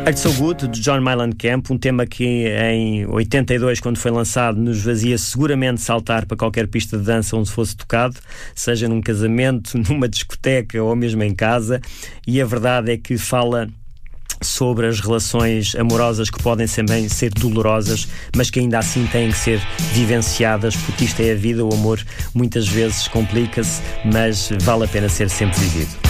It's So Good, de John Mellencamp, um tema que em 82, quando foi lançado, nos fazia seguramente saltar para qualquer pista de dança onde fosse tocado, seja num casamento, numa discoteca ou mesmo em casa, e a verdade é que fala sobre as relações amorosas que podem também ser dolorosas, mas que ainda assim têm que ser vivenciadas, porque isto é a vida. O amor muitas vezes complica-se, mas vale a pena ser sempre vivido.